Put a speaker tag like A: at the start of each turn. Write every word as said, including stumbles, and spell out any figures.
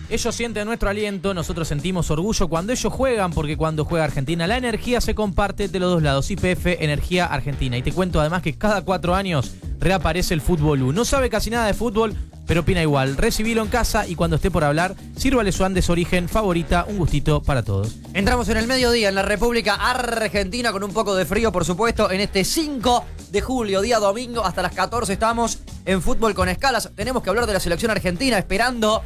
A: Ellos sienten nuestro aliento, nosotros sentimos orgullo cuando ellos juegan, porque cuando juega Argentina la energía se comparte de los dos lados. Y P F, Energía Argentina. Y te cuento además que cada cuatro años reaparece el Fútbol U. No sabe casi nada de fútbol, pero opina igual. Recibilo en casa y cuando esté por hablar, sírvale su Andes Origen favorita. Un gustito para todos.
B: Entramos en el mediodía en la República Argentina con un poco de frío, por supuesto, en este cinco de julio, día domingo, hasta las catorce estamos en Fútbol con Escalas. Tenemos que hablar de la selección argentina, esperando